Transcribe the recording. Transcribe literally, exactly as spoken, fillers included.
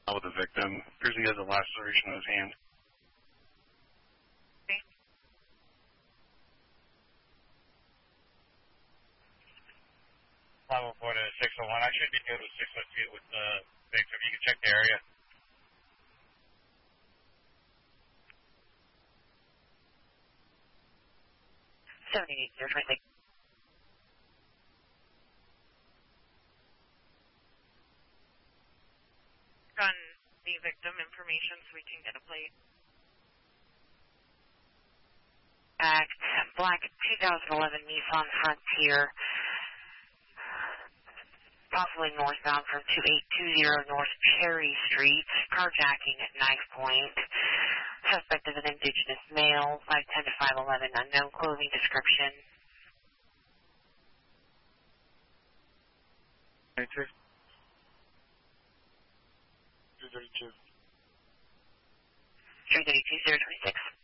With the victim, appears he has a laceration on his hand. five oh four to six oh one. I should be good with six oh two with the victim. You can check the area. seventy-eight, zero twenty-six. On the victim information so we can get a plate. Act black two thousand eleven Nissan Frontier, possibly northbound from two eight two zero North Cherry Street, carjacking at knife point. Suspect is an indigenous male, five ten to five eleven, unknown clothing description. twenty-two. two thirty-two. three thirty-two, zero twenty-six.